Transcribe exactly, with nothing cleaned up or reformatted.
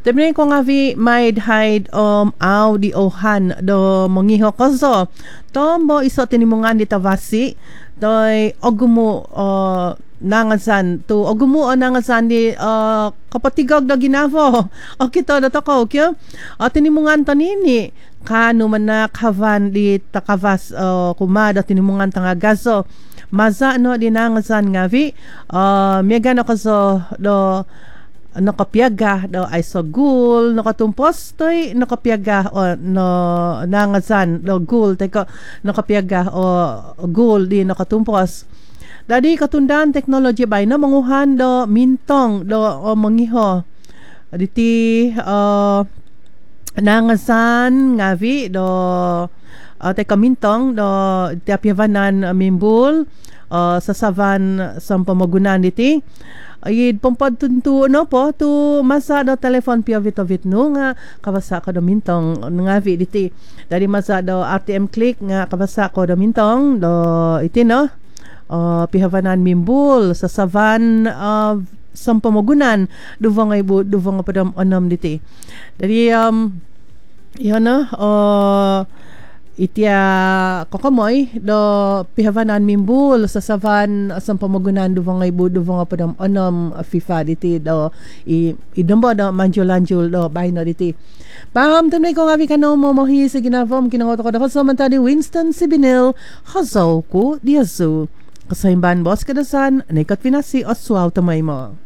Demi ko nga vi may hide um audiohan do mongiho koso. Tombo iso tinimungan di tawasi. Doy ogumo uh, nangasan to ogumo o nangasan di uh, kapatigag na ginavo. O kito na to ko, kyo? O tinimungan to nini. Kano man na kavan di takavas uh, kumada tinimungan tanga gaso. Maza no di nangasan nga vi. Uh, Miyagan ako so do nakapiyaga do ay so gul nakatumpos toy nakapiyaga o no nangasan do gul teko nakapiyaga o gul di nakatumpos dadi katundan technology bay no manguhan do mintong do o mangiho diti uh, nangasan ngavi do uh, teka mintong do tiapyawanan uh, mimbul uh, sa savan sa pamagunan diti ay pompad tuntu no po tu masa do telefon pia vito vitno nga kabasa ko do mintong nga vi diti dari masa do R T M click nga kabasa ko do mintong do iti no uh, pihawanan mimbul sa savan uh, sa pamagunan duvang ay bu duvang padam onam diti dari um yan no uh, itia kokomoy do pihawanan mimbul sa savan asam pamagunan duvang ay bu duvang padam onom FIFA diti do i idombo do manjulanjul do bayno diti paham tunay ko ngavi kano mo mohi sa ginavom kinangoto ko do samanta di Winston Sibinil hazaw ko diazu kasaimban boss kadasan nekat pinasi oswaw tamay mo.